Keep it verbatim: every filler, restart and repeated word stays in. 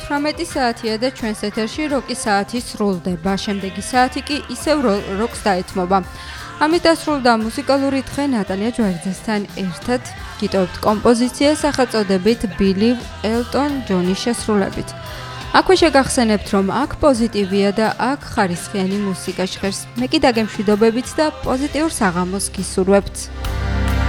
ოცდაოთხი საათია და ჩვენს ეთერში როკის საათი სრულდება. შემდეგი საათი კი ისევ როკს დაეთმობა. ამით დასრულდა მუსიკალური დღე ნატალია ჯვარიძესთან ერთად. გიტოვებთ კომპოზიცია სახელწოდებით Believe Elton John-ის შესრულებით. აქვე შეგახსენებთ, რომ აქ პოზიტივია და აქ ხარისხიანი მუსიკა ჟღერს. მე კი დაგემშვიდობებით და პოზიტიურ საღამოს გისურვებთ.